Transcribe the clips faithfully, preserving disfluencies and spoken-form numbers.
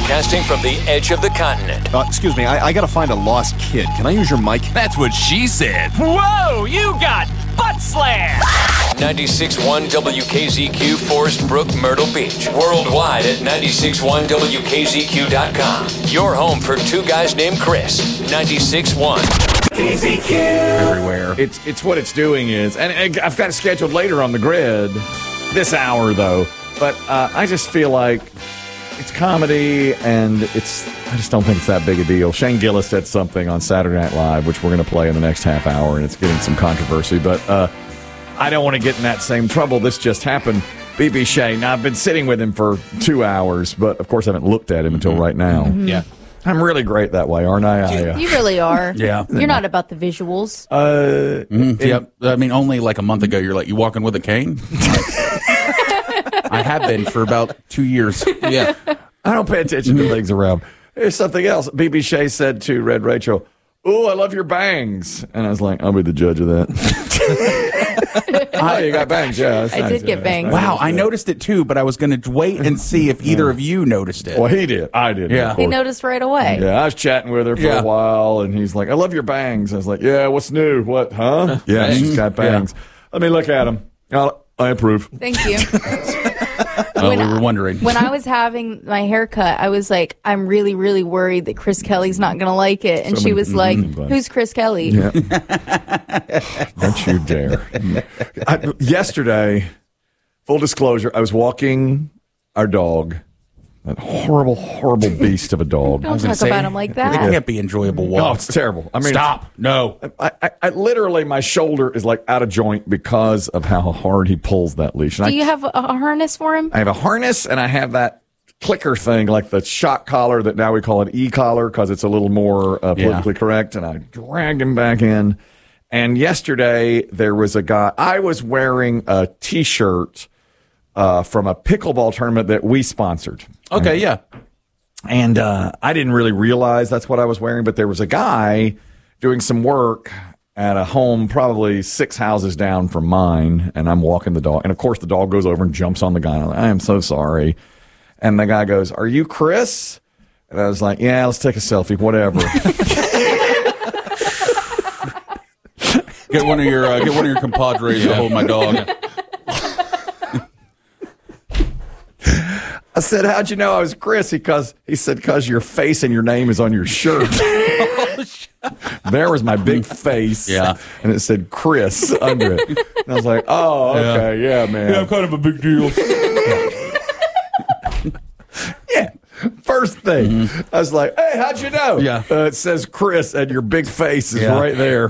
Broadcasting from the edge of the continent. Uh, excuse me, I, I gotta find a lost kid. Can I use your mic? That's what she said. Whoa, you got butt slam! ninety-six point one W K Z Q, Forest Brook, Myrtle Beach. Worldwide at ninety-six point one W K Z Q dot com. Your home for two guys named Chris. ninety-six point one. K Z Q. Everywhere. It's it's what it's doing is, and I've got it scheduled later on the grid, this hour though. But uh, I just feel like it's comedy, and it's I just don't think it's that big a deal. Shane Gillis said something on Saturday Night Live, which we're going to play in the next half hour, and it's getting some controversy. But uh, I don't want to get in that same trouble. This just happened. B B Shane. Now, I've been sitting with him for two hours, but of course I haven't looked at him until right now. Mm-hmm. Yeah. I'm really great that way, aren't I? I uh, You really are. Yeah. You're not about the visuals. Uh, Mm-hmm. Yep. I mean, only like a month ago, you're like, you walking with a cane? I have been for about two years. Yeah. I don't pay attention to things around. Here's something else. B B Shea said to Red Rachel, "Ooh, I love your bangs." And I was like, I'll be the judge of that. Oh, you got bangs, yeah. That's I nice. did get Yeah, bangs. that's nice. Wow, I noticed it too, but I was going to wait and see if either of you noticed it. Well, he did. I did. Yeah. of He course. noticed right away. Yeah, I was chatting with her for Yeah. a while, and he's like, "I love your bangs." I was like, "Yeah, what's new? What, huh?" Yeah, she's got bangs. Let me look at them. I'll, I approve. Thank you. Oh, When we I- were wondering. When I was having my haircut, I was like, I'm really, really worried that Chris Kelly's not going to like it. And So she many- was like, mm, who's Chris Kelly? Yeah. Don't you dare. I, yesterday, full disclosure, I was walking our dog, that horrible, horrible beast of a dog. Don't I was gonna talk say, about him like It that. can't be enjoyable No, walk. it's terrible. I mean, Stop. No. I, I, I literally, my shoulder is like out of joint because of how hard he pulls that leash. And Do I, you have a, a harness for him? I have a harness and I have that clicker thing, like the shock collar that now we call it e-collar because it's a little more uh, politically Yeah. correct. And I dragged him back in. And yesterday there was a guy, I was wearing a T-shirt uh, from a pickleball tournament that we sponsored. Okay, yeah. And uh, I didn't really realize that's what I was wearing, but there was a guy doing some work at a home probably six houses down from mine, and I'm walking the dog. And, of course, the dog goes over and jumps on the guy. I'm like, I am so sorry. And the guy goes, "Are you Chris?" And I was like, "Yeah, let's take a selfie, whatever." Get one of your uh, get one of your compadres to hold my dog. I said, "How'd you know I was Chris?" Because he said, "Because your face and your name is on your shirt." There was my big face. Yeah. And it said Chris under it. And I was like, "Oh, okay, yeah, man." Yeah, I'm kind of a big deal. Yeah. First thing, I was like, "Hey, how'd you know?" Yeah. Uh, it says Chris, and your big face is Yeah. right there.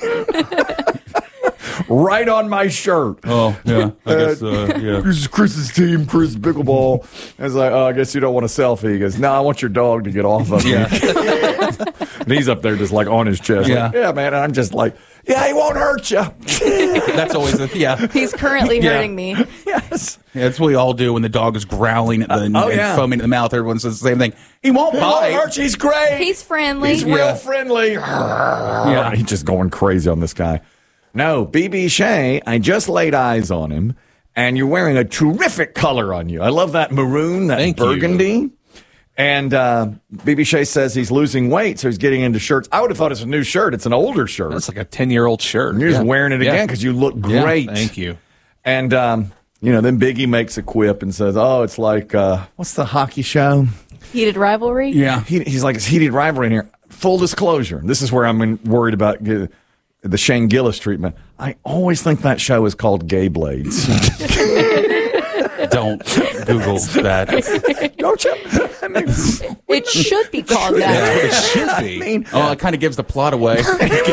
Right on my shirt. Oh, yeah. I guess, uh, yeah. This is Chris's team, Chris Pickleball. I was like, "Oh, I guess you don't want a selfie." He goes, "No, I want your dog to get off of me." Yeah. And he's up there just like on his chest. Yeah. Like, yeah, man. And I'm just like, "Yeah, he won't hurt you." That's always the, yeah. He's currently Yeah. hurting me. Yes. Yeah, that's what we all do when the dog is growling at the, oh, and yeah. foaming at the mouth. Everyone says the same thing. He won't He won't bite. hurt you. He's great. He's friendly. He's real Yeah. friendly. Yeah. He's just going crazy on this guy. No, B B Shea, I just laid eyes on him, and you're wearing a terrific color on you. I love that maroon, that Thank you. burgundy. And uh, B B Shea says he's losing weight, so he's getting into shirts. I would have thought it's a new shirt. It's an older shirt. That's like a ten-year-old shirt. And you're just Yeah. wearing it Yeah. again because you look Yeah, great. thank you. And, um, you know, then Biggie makes a quip and says, "Oh, it's like, uh, what's the hockey show?" Heated rivalry? Yeah. He, he's like, it's heated rivalry in here. Full disclosure. This is where I'm in, worried about uh, the Shane Gillis treatment. I always think that show is called Gay Blades. Don't Google that. Don't you? I mean, It should be called that. It should be. I mean- oh, it kind of gives the plot away.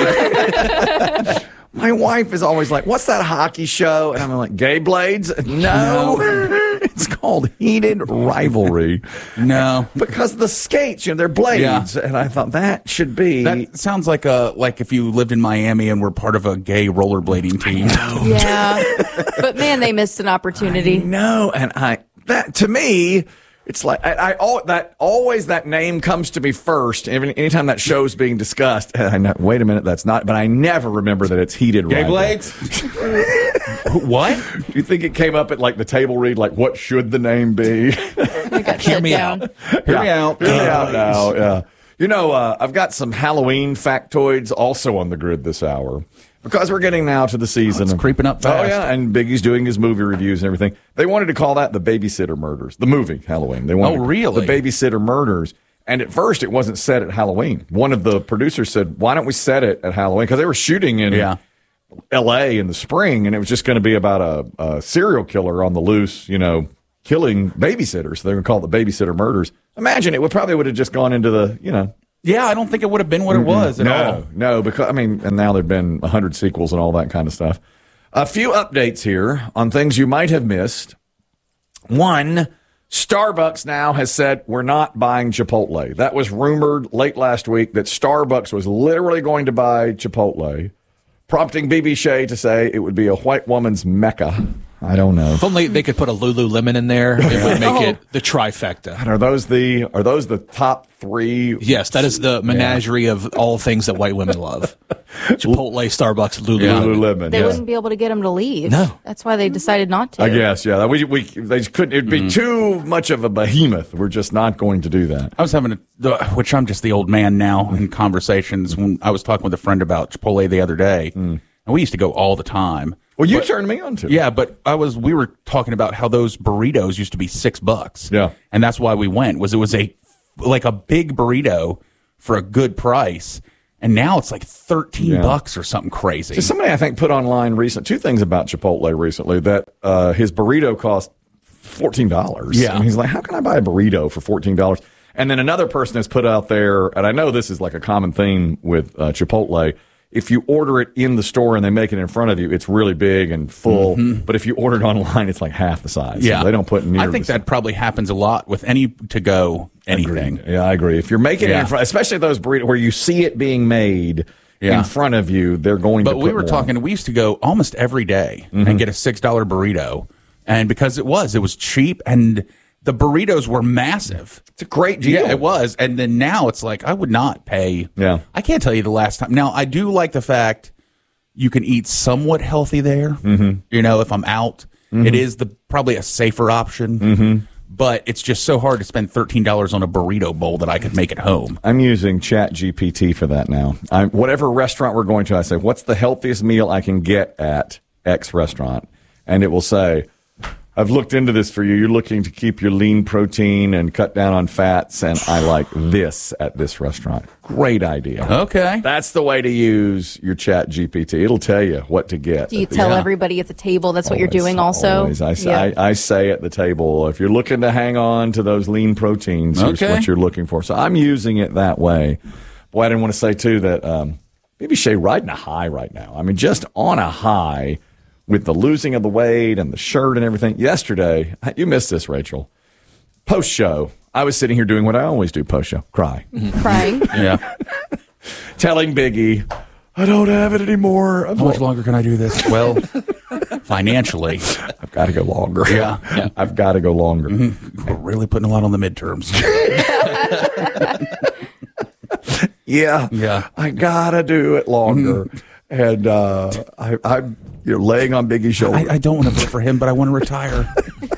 my wife is always like, "What's that hockey show?" And I'm like, "Gay Blades?" No. It's called Heated Rivalry. No. Because the skates, you know, they're blades. Yeah. And I thought that should be. That sounds like a like if you lived in Miami and were part of a gay rollerblading team. Yeah. But man, they missed an opportunity. No, and I that to me It's like I, I all that always that name comes to me first. Every, anytime that show's being discussed, and I know, wait a minute, that's not. But I never remember that it's Heated Gay Rival. Blades? What? Do you think it came up at like the table read? Like, what should the name be? We got Hear shut me down. out. Hear me out. Hear me out now. Yeah. You know, uh, I've got some Halloween factoids also on the grid this hour. Because we're getting now to the season. It's of, creeping up Oh, fast. yeah, and Biggie's doing his movie reviews and everything. They wanted to call that the Babysitter Murders, the movie Halloween. They wanted Oh, really? The Babysitter Murders. And at first, it wasn't set at Halloween. One of the producers said, why don't we set it at Halloween? Because they were shooting in Yeah. L A in the spring, and it was just going to be about a, a serial killer on the loose, you know, killing babysitters. So they're going to call it the Babysitter Murders. Imagine it would probably would have just gone into the, you know, Yeah, I don't think it would have been what it was at no, all. no, because I mean, and now there've been a hundred sequels and all that kind of stuff. A few updates here on things you might have missed. One, Starbucks now has said we're not buying Chipotle. That was rumored late last week that Starbucks was literally going to buy Chipotle, prompting B B Shea to say it would be a white woman's mecca. I don't know. If only they could put a Lululemon in there, it would make it the trifecta. And are those the are those the top three? Yes, that is the menagerie of all things that white women love. Chipotle, Starbucks, Lululemon. Lululemon. They yeah. wouldn't be able to get him to leave. No. That's why they decided not to. I guess, yeah. We, we, they just couldn't. It'd be too much of a behemoth. We're just not going to do that. I was having a, the, which I'm just the old man now in conversations when I was talking with a friend about Chipotle the other day, and we used to go all the time. Well, you But- turned me on to it. Yeah, but I was. We were talking about how those burritos used to be six bucks. Yeah. and that's why we went. Was it was a like a big burrito for a good price, and now it's like thirteen Yeah. bucks or something crazy. So somebody I think put online recent two things about Chipotle recently that uh, his burrito cost fourteen dollars. Yeah. and he's like, how can I buy a burrito for fourteen dollars? And then another person has put out there, and I know this is like a common theme with uh, Chipotle. If you order it in the store and they make it in front of you, it's really big and full. But if you order it online, it's like half the size. yeah, so they don't put near. I think the that probably happens a lot with any to go anything. Yeah, I agree. If you're making it Yeah. in front, especially those burritos where you see it being made Yeah. in front of you, they're going to But put we were more. talking. We used to go almost every day and get a six dollar burrito, and because it was, it was cheap, and the burritos were massive. It's a great deal. Yeah, it was. And then now it's like I would not pay. Yeah. I can't tell you the last time. Now I do like the fact you can eat somewhat healthy there. Mm-hmm. You know, if I'm out, mm-hmm. it is the probably a safer option. Mm-hmm. But it's just so hard to spend thirteen dollars on a burrito bowl that I could make at home. I'm using Chat G P T for that now. I, whatever restaurant we're going to, I say, what's the healthiest meal I can get at X restaurant? And it will say, I've looked into this for you. You're looking to keep your lean protein and cut down on fats, and I like this at this restaurant. Great idea. Okay. That's the way to use your Chat G P T. It'll tell you what to get. Do you tell Yeah. everybody at the table that's what you're Always, doing also? always. I, say, Yeah. I, I say at the table, if you're looking to hang on to those lean proteins, here's Okay. what you're looking for. So I'm using it that way. Boy, I didn't want to say, too, that um, maybe Shay riding a high right now. I mean, just on a high with the losing of the weight and the shirt and everything. Yesterday, you missed this, Rachel. Post show, I was sitting here doing what I always do post show, cry. Crying. Yeah. Telling Biggie, I don't have it anymore. I've, How much longer can I do this? Well, financially, I've got to go longer. Yeah. Yeah. I've got to go longer. we're really putting a lot on the midterms. Yeah, Yeah. I gotta do it longer. And uh, I, I'm you know laying on Biggie's shoulder. I, I don't want to vote for him, but I want to retire.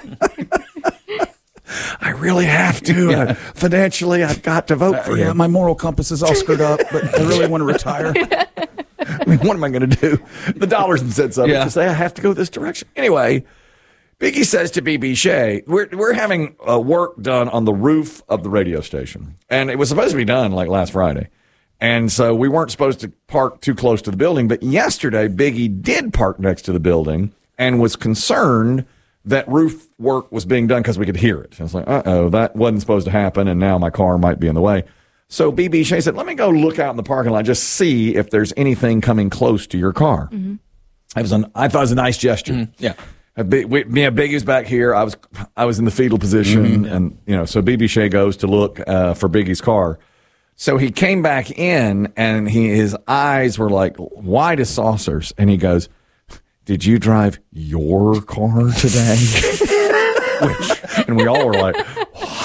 I really have to. I- financially, I've got to vote for Uh, yeah, him. my moral compass is all screwed up, but I really want to retire. I mean, what am I going to do? The dollars and cents of it Yeah. to say I have to go this direction. Anyway, Biggie says to B B Shea, we're, we're having uh, work done on the roof of the radio station. And it was supposed to be done like last Friday. And so we weren't supposed to park too close to the building. But yesterday, Biggie did park next to the building and was concerned that roof work was being done because we could hear it. I was like, uh-oh, that wasn't supposed to happen, and now my car might be in the way. So B B Shea said, let me go look out in the parking lot, just see if there's anything coming close to your car. Mm-hmm. It was an, I thought it was a nice gesture. Mm, yeah. A big, we, me and Biggie's back here. I was I was in the fetal position, Mm-hmm. and you know, so B B Shea goes to look uh, for Biggie's car. So he came back in, and he his eyes were like wide as saucers, and he goes, "Did you drive your car today?" Which, and we all were like, "What?"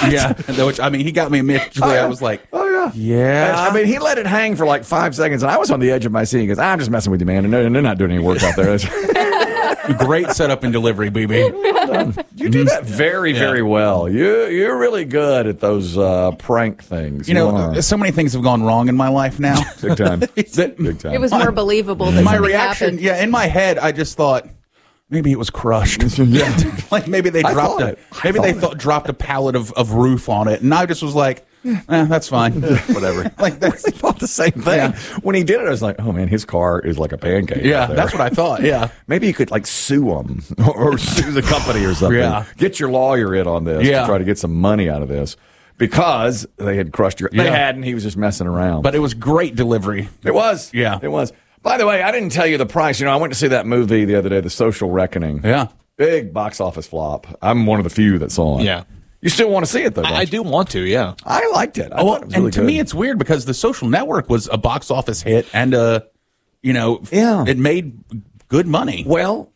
Yeah, which I mean, he got me immediately. Oh, yeah. I was like, Oh yeah, yeah. I mean, he let it hang for like five seconds, and I was on the edge of my seat. He goes, "I'm just messing with you, man, and they're, they're not doing any work out there." Great setup and delivery, B B. You do that very, very well. You you're really good at those uh, prank things. You know, are. so many things have gone wrong in my life now. big time, big time. It was more believable than my something reaction, happened. yeah, in my head, I just thought maybe it was crushed. Yeah. Like maybe they I dropped thought a it. I maybe they thought thought, dropped a pallet of, of roof on it, and I just was like, eh, that's fine, whatever. Like that's I thought the same thing. Yeah. When he did it, I was like, oh man, his car is like a pancake. yeah, out there. that's what I thought. Yeah, Maybe you could like sue him or, or sue the company or something. Yeah. Get your lawyer in on this Yeah. to try to get some money out of this because they had crushed your. They Yeah. hadn't. He was just messing around. but it was great delivery. it was. Yeah. It was. By the way, I didn't tell you the price. You know, I went to see that movie the other day, The Social Reckoning. Yeah. Big box office flop. I'm one of the few that saw it. Yeah. You still want to see it though? Don't I, I you? do want to, yeah. I liked it. I Oh, well, thought it was and really to good. me, it's weird because The Social Network was a box office hit and a, you know, Yeah. it made good money. Well,